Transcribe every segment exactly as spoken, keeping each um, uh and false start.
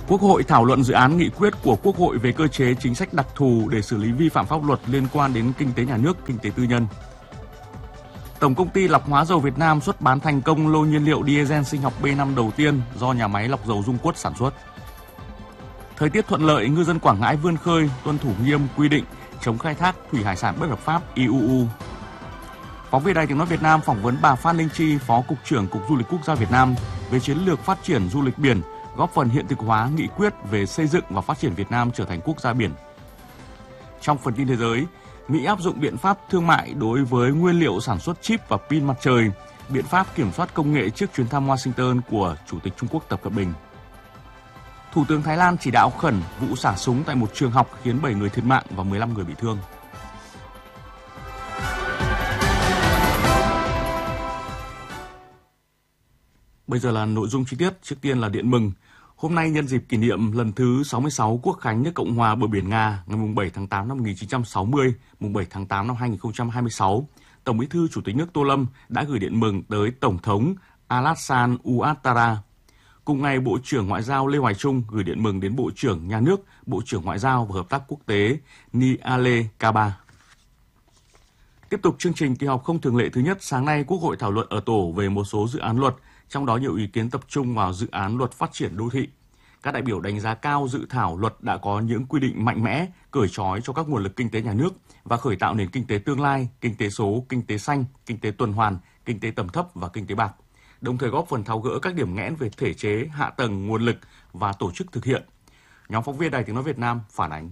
Quốc hội thảo luận dự án nghị quyết của Quốc hội về cơ chế chính sách đặc thù để xử lý vi phạm pháp luật liên quan đến kinh tế nhà nước, kinh tế tư nhân. Tổng công ty lọc hóa dầu Việt Nam xuất bán thành công lô nhiên liệu diesel sinh học B năm đầu tiên do nhà máy lọc dầu Dung Quất sản xuất. Thời tiết thuận lợi, ngư dân Quảng Ngãi vươn khơi, tuân thủ nghiêm quy định chống khai thác thủy hải sản bất hợp pháp I U U. Phóng viên Đài Tiếng nói Việt Nam phỏng vấn bà Phan Linh Chi, Phó Cục trưởng Cục Du lịch Quốc gia Việt Nam về chiến lược phát triển du lịch biển, góp phần hiện thực hóa nghị quyết về xây dựng và phát triển Việt Nam trở thành quốc gia biển. Trong phần tin thế giới, Mỹ áp dụng biện pháp thương mại đối với nguyên liệu sản xuất chip và pin mặt trời, biện pháp kiểm soát công nghệ trước chuyến thăm Washington của Chủ tịch Trung Quốc Tập Cận Bình. Thủ tướng Thái Lan chỉ đạo khẩn vụ xả súng tại một trường học khiến bảy người thiệt mạng và mười lăm người bị thương. Bây giờ là nội dung chi tiết, trước tiên là điện mừng. Hôm nay nhân dịp kỷ niệm lần thứ sáu mươi sáu Quốc khánh nước Cộng hòa bờ biển Nga ngày bảy tháng tám năm một nghìn chín trăm sáu mươi, bảy tháng tám năm hai nghìn không trăm hai mươi sáu, Tổng Bí thư Chủ tịch nước Tô Lâm đã gửi điện mừng tới Tổng thống Alassane Ouattara. Cùng ngày, Bộ trưởng Ngoại giao Lê Hoài Trung gửi điện mừng đến Bộ trưởng Nhà nước, Bộ trưởng Ngoại giao và Hợp tác Quốc tế Niale Kaba. Tiếp tục chương trình kỳ họp không thường lệ thứ nhất, sáng nay Quốc hội thảo luận ở tổ về một số dự án luật, trong đó nhiều ý kiến tập trung vào dự án luật phát triển đô thị. Các đại biểu đánh giá cao dự thảo luật đã có những quy định mạnh mẽ, cởi trói cho các nguồn lực kinh tế nhà nước và khởi tạo nền kinh tế tương lai, kinh tế số, kinh tế xanh, kinh tế tuần hoàn, kinh tế tầm thấp và kinh tế bạc, đồng thời góp phần tháo gỡ các điểm nghẽn về thể chế, hạ tầng, nguồn lực và tổ chức thực hiện. Nhóm phóng viên Đài Tiếng nói Việt Nam phản ánh.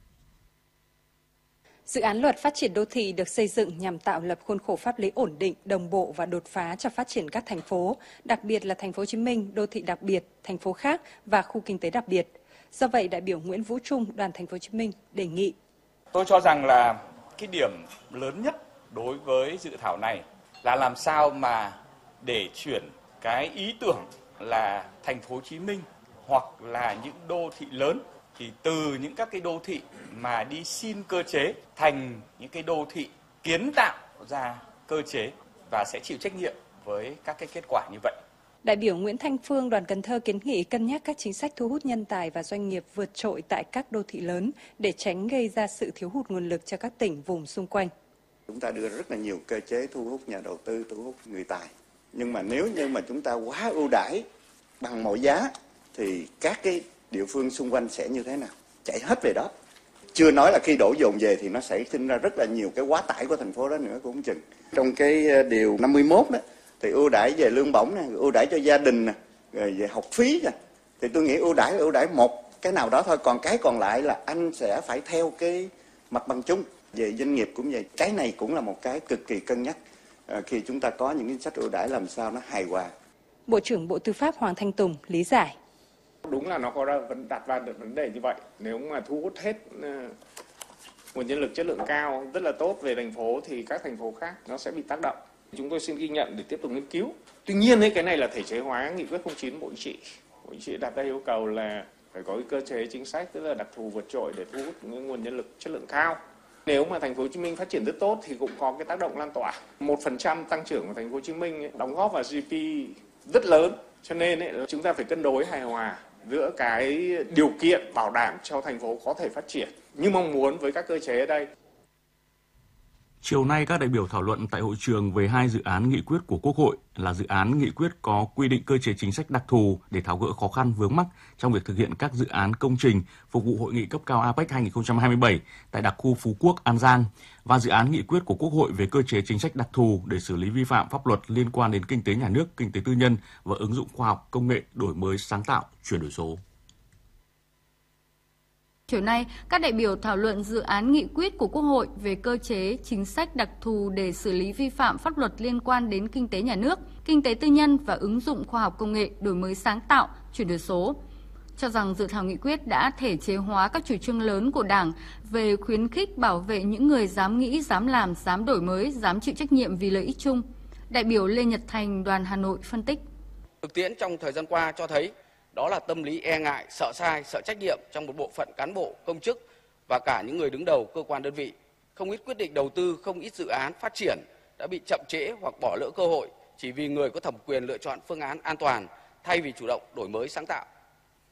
Dự án luật phát triển đô thị được xây dựng nhằm tạo lập khuôn khổ pháp lý ổn định, đồng bộ và đột phá cho phát triển các thành phố, đặc biệt là thành phố Hồ Chí Minh, đô thị đặc biệt, thành phố khác và khu kinh tế đặc biệt. Do vậy, đại biểu Nguyễn Vũ Trung, đoàn thành phố Hồ Chí Minh đề nghị: Tôi cho rằng là cái điểm lớn nhất đối với dự thảo này là làm sao mà để chuyển cái ý tưởng là thành phố Hồ Chí Minh hoặc là những đô thị lớn, thì từ những các cái đô thị mà đi xin cơ chế thành những cái đô thị kiến tạo ra cơ chế và sẽ chịu trách nhiệm với các cái kết quả như vậy. Đại biểu Nguyễn Thanh Phương, đoàn Cần Thơ kiến nghị cân nhắc các chính sách thu hút nhân tài và doanh nghiệp vượt trội tại các đô thị lớn để tránh gây ra sự thiếu hụt nguồn lực cho các tỉnh vùng xung quanh. Chúng ta đưa rất là nhiều cơ chế thu hút nhà đầu tư, thu hút người tài. Nhưng mà nếu như mà chúng ta quá ưu đãi bằng mọi giá thì các cái địa phương xung quanh sẽ như thế nào? Chạy hết về đó. Chưa nói là khi đổ dồn về thì nó sẽ sinh ra rất là nhiều cái quá tải của thành phố đó nữa cũng không chừng. Trong cái điều năm mươi mốt đó thì ưu đãi về lương bổng này, ưu đãi cho gia đình này, rồi về học phí này. Thì tôi nghĩ ưu đãi ưu đãi một cái nào đó thôi, còn cái còn lại là anh sẽ phải theo cái mặt bằng chung. Về doanh nghiệp cũng vậy, cái này cũng là một cái cực kỳ cân nhắc à, khi chúng ta có những chính sách ưu đãi làm sao nó hài hòa. Bộ trưởng Bộ Tư pháp Hoàng Thanh Tùng lý giải. Đúng là nó có đặt ra được vấn đề như vậy. Nếu mà thu hút hết nguồn nhân lực chất lượng cao rất là tốt về thành phố thì các thành phố khác nó sẽ bị tác động. Chúng tôi xin ghi nhận để tiếp tục nghiên cứu. Tuy nhiên ấy, cái này là thể chế hóa nghị quyết không chín Bộ Chính trị. Bộ Chính trị đặt ra yêu cầu là phải có cái cơ chế chính sách tức là đặc thù vượt trội để thu hút những nguồn nhân lực chất lượng cao. Nếu mà thành phố Hồ Chí Minh phát triển rất tốt thì cũng có cái tác động lan tỏa. một phần trăm tăng trưởng của thành phố Hồ Chí Minh ấy, đóng góp vào giê đê pê rất lớn. Cho nên ấy, chúng ta phải cân đối hài hòa giữa cái điều kiện bảo đảm cho thành phố có thể phát triển như mong muốn với các cơ chế ở đây. Chiều nay, các đại biểu thảo luận tại hội trường về hai dự án nghị quyết của Quốc hội là dự án nghị quyết có quy định cơ chế chính sách đặc thù để tháo gỡ khó khăn vướng mắc trong việc thực hiện các dự án công trình phục vụ hội nghị cấp cao a pếch hai không hai bảy tại đặc khu Phú Quốc, An Giang và dự án nghị quyết của Quốc hội về cơ chế chính sách đặc thù để xử lý vi phạm pháp luật liên quan đến kinh tế nhà nước, kinh tế tư nhân và ứng dụng khoa học, công nghệ, đổi mới sáng tạo, chuyển đổi số. Chiều nay, các đại biểu thảo luận dự án nghị quyết của Quốc hội về cơ chế chính sách đặc thù để xử lý vi phạm pháp luật liên quan đến kinh tế nhà nước, kinh tế tư nhân và ứng dụng khoa học công nghệ, đổi mới sáng tạo, chuyển đổi số. Cho rằng dự thảo nghị quyết đã thể chế hóa các chủ trương lớn của Đảng về khuyến khích bảo vệ những người dám nghĩ, dám làm, dám đổi mới, dám chịu trách nhiệm vì lợi ích chung. Đại biểu Lê Nhật Thành, đoàn Hà Nội phân tích. Thực tiễn trong thời gian qua cho thấy đó là tâm lý e ngại, sợ sai, sợ trách nhiệm trong một bộ phận cán bộ, công chức và cả những người đứng đầu cơ quan đơn vị. Không ít quyết định đầu tư, không ít dự án phát triển đã bị chậm trễ hoặc bỏ lỡ cơ hội chỉ vì người có thẩm quyền lựa chọn phương án an toàn thay vì chủ động đổi mới sáng tạo.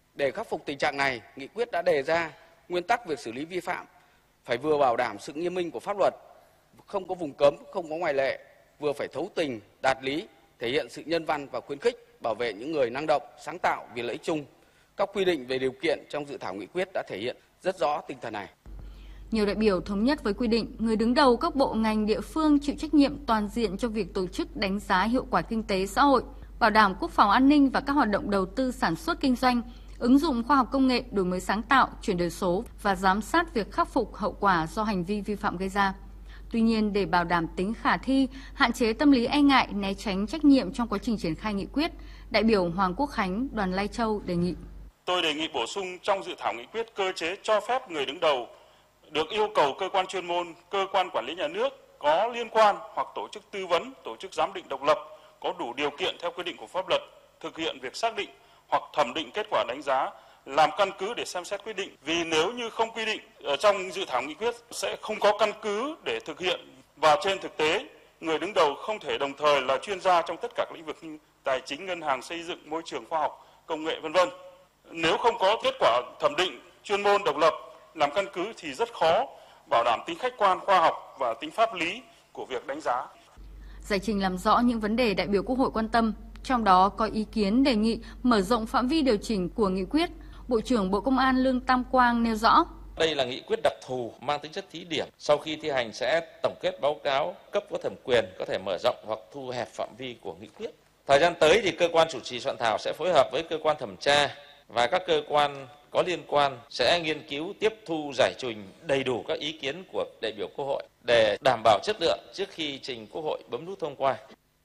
Để khắc phục tình trạng này, nghị quyết đã đề ra nguyên tắc việc xử lý vi phạm phải vừa bảo đảm sự nghiêm minh của pháp luật, không có vùng cấm, không có ngoại lệ, vừa phải thấu tình, đạt lý, thể hiện sự nhân văn và khuyến khích bảo vệ những người năng động, sáng tạo vì lợi ích chung. Các quy định về điều kiện trong dự thảo nghị quyết đã thể hiện rất rõ tinh thần này. Nhiều đại biểu thống nhất với quy định người đứng đầu các bộ ngành địa phương chịu trách nhiệm toàn diện cho việc tổ chức đánh giá hiệu quả kinh tế xã hội, bảo đảm quốc phòng an ninh và các hoạt động đầu tư sản xuất kinh doanh, ứng dụng khoa học công nghệ, đổi mới sáng tạo, chuyển đổi số và giám sát việc khắc phục hậu quả do hành vi vi phạm gây ra. Tuy nhiên, để bảo đảm tính khả thi, hạn chế tâm lý e ngại, né tránh trách nhiệm trong quá trình triển khai nghị quyết, đại biểu Hoàng Quốc Khánh, đoàn Lai Châu đề nghị. Tôi đề nghị bổ sung trong dự thảo nghị quyết cơ chế cho phép người đứng đầu được yêu cầu cơ quan chuyên môn, cơ quan quản lý nhà nước có liên quan hoặc tổ chức tư vấn, tổ chức giám định độc lập có đủ điều kiện theo quy định của pháp luật thực hiện việc xác định hoặc thẩm định kết quả đánh giá làm căn cứ để xem xét quyết định. Vì nếu như không quy định ở trong dự thảo nghị quyết sẽ không có căn cứ để thực hiện, và trên thực tế người đứng đầu không thể đồng thời là chuyên gia trong tất cả các lĩnh vực như tài chính, ngân hàng, xây dựng, môi trường, khoa học, công nghệ vân vân. Nếu không có kết quả thẩm định chuyên môn độc lập làm căn cứ thì rất khó bảo đảm tính khách quan, khoa học và tính pháp lý của việc đánh giá. Giải trình làm rõ những vấn đề đại biểu Quốc hội quan tâm, trong đó có ý kiến đề nghị mở rộng phạm vi điều chỉnh của nghị quyết. Bộ trưởng Bộ Công an Lương Tam Quang nêu rõ. Đây là nghị quyết đặc thù mang tính chất thí điểm. Sau khi thi hành sẽ tổng kết báo cáo cấp có thẩm quyền có thể mở rộng hoặc thu hẹp phạm vi của nghị quyết. Thời gian tới thì cơ quan chủ trì soạn thảo sẽ phối hợp với cơ quan thẩm tra và các cơ quan có liên quan sẽ nghiên cứu, tiếp thu, giải trình đầy đủ các ý kiến của đại biểu Quốc hội để đảm bảo chất lượng trước khi trình Quốc hội bấm nút thông qua.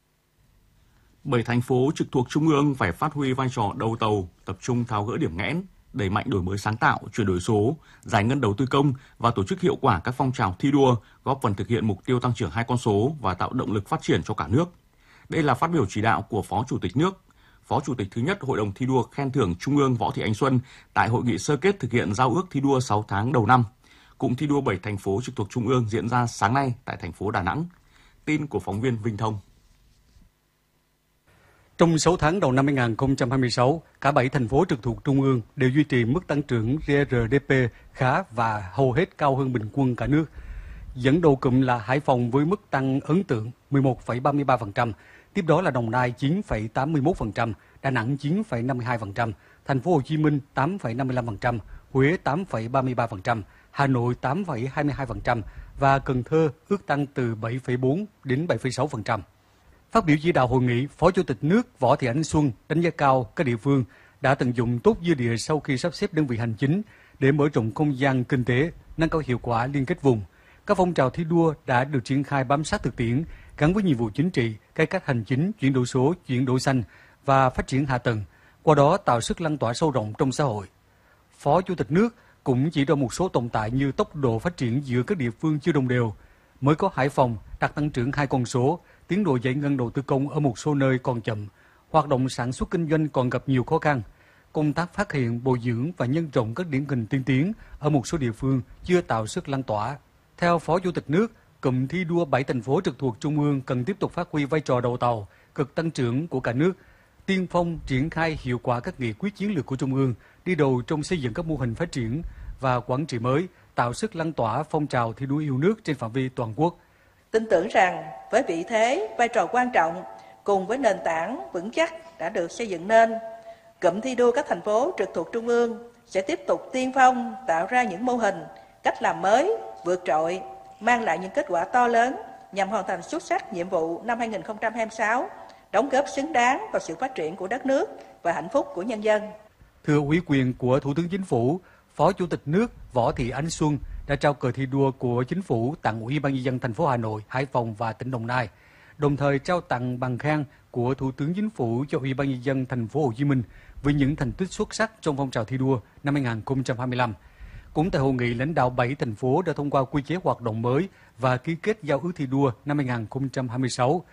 Bảy thành phố trực thuộc Trung ương phải phát huy vai trò đầu tàu, tập trung tháo gỡ điểm nghẽn, đẩy mạnh đổi mới sáng tạo, chuyển đổi số, giải ngân đầu tư công và tổ chức hiệu quả các phong trào thi đua, góp phần thực hiện mục tiêu tăng trưởng hai con số và tạo động lực phát triển cho cả nước. Đây là phát biểu chỉ đạo của Phó Chủ tịch nước, Phó Chủ tịch thứ nhất Hội đồng thi đua khen thưởng Trung ương Võ Thị Ánh Xuân tại hội nghị sơ kết thực hiện giao ước thi đua sáu tháng đầu năm. Cụm thi đua bảy thành phố trực thuộc Trung ương diễn ra sáng nay tại thành phố Đà Nẵng. Tin của phóng viên Vinh Thông. Trong sáu tháng đầu năm hai nghìn không trăm hai mươi sáu, cả bảy thành phố trực thuộc Trung ương đều duy trì mức tăng trưởng rờ rờ đê pê khá và hầu hết cao hơn bình quân cả nước. Dẫn đầu cụm là Hải Phòng với mức tăng ấn tượng mười một phẩy ba mươi ba phần trăm, tiếp đó là Đồng Nai chín phẩy tám mươi mốt phần trăm, Đà Nẵng chín phẩy năm mươi hai phần trăm, Thành phố Hồ Chí Minh tám phẩy năm mươi lăm phần trăm, Huế tám phẩy ba mươi ba phần trăm, Hà Nội tám phẩy hai mươi hai phần trăm và Cần Thơ ước tăng từ bảy phẩy bốn đến bảy phẩy sáu phần trăm. Phát biểu chỉ đạo hội nghị, Phó Chủ tịch nước Võ Thị Ánh Xuân đánh giá cao các địa phương đã tận dụng tốt dư địa sau khi sắp xếp đơn vị hành chính để mở rộng không gian kinh tế, nâng cao hiệu quả liên kết vùng. Các phong trào thi đua đã được triển khai bám sát thực tiễn, gắn với nhiệm vụ chính trị, cải cách hành chính, chuyển đổi số, chuyển đổi xanh và phát triển hạ tầng, qua đó tạo sức lan tỏa sâu rộng trong xã hội. Phó Chủ tịch nước cũng chỉ ra một số tồn tại như tốc độ phát triển giữa các địa phương chưa đồng đều. Mới có Hải Phòng đạt tăng trưởng hai con số, tiến độ giải ngân đầu tư công ở một số nơi còn chậm, hoạt động sản xuất kinh doanh còn gặp nhiều khó khăn. Công tác phát hiện, bồi dưỡng và nhân rộng các điển hình tiên tiến ở một số địa phương chưa tạo sức lan tỏa. Theo Phó Chủ tịch nước, cụm thi đua bảy thành phố trực thuộc Trung ương cần tiếp tục phát huy vai trò đầu tàu, cực tăng trưởng của cả nước, tiên phong triển khai hiệu quả các nghị quyết chiến lược của Trung ương, đi đầu trong xây dựng các mô hình phát triển và quản trị mới, tạo sức lan tỏa phong trào thi đua yêu nước trên phạm vi toàn quốc. Tin tưởng rằng với vị thế, vai trò quan trọng cùng với nền tảng vững chắc đã được xây dựng nên, cụm thi đua các thành phố trực thuộc Trung ương sẽ tiếp tục tiên phong tạo ra những mô hình, cách làm mới, vượt trội, mang lại những kết quả to lớn nhằm hoàn thành xuất sắc nhiệm vụ năm hai nghìn không trăm hai mươi sáu, đóng góp xứng đáng vào sự phát triển của đất nước và hạnh phúc của nhân dân. Thưa ủy quyền của Thủ tướng Chính phủ, Phó Chủ tịch nước Võ Thị Ánh Xuân đã trao cờ thi đua của Chính phủ tặng Ủy ban nhân dân thành phố Hà Nội, Hải Phòng và tỉnh Đồng Nai, đồng thời trao tặng bằng khen của Thủ tướng Chính phủ cho Ủy ban nhân dân thành phố Hồ Chí Minh với những thành tích xuất sắc trong phong trào thi đua năm hai nghìn không trăm hai mươi lăm. Cũng tại hội nghị, lãnh đạo bảy thành phố đã thông qua quy chế hoạt động mới và ký kết giao ước thi đua năm hai nghìn không trăm hai mươi sáu.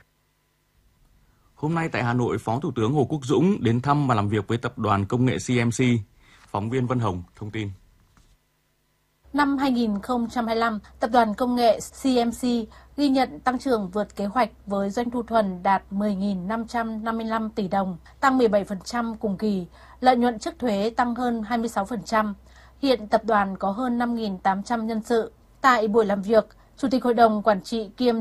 Hôm nay tại Hà Nội, Phó Thủ tướng Hồ Quốc Dũng đến thăm và làm việc với tập đoàn công nghệ xê em xê. Phóng viên Vân Hồng thông tin. Năm hai nghìn không trăm hai mươi lăm, Tập đoàn Công nghệ xê em xê ghi nhận tăng trưởng vượt kế hoạch với doanh thu thuần đạt mười nghìn năm trăm năm mươi lăm tỷ đồng, tăng mười bảy phần trăm cùng kỳ, lợi nhuận trước thuế tăng hơn hai mươi sáu phần trăm. Hiện tập đoàn có hơn năm nghìn tám trăm nhân sự. Tại buổi làm việc, Chủ tịch Hội đồng Quản trị kiêm